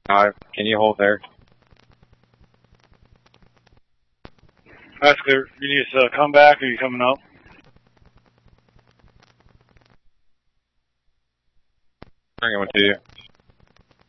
Can you hold there? That's clear. You need us to come back, or are you coming up? Bring it to you.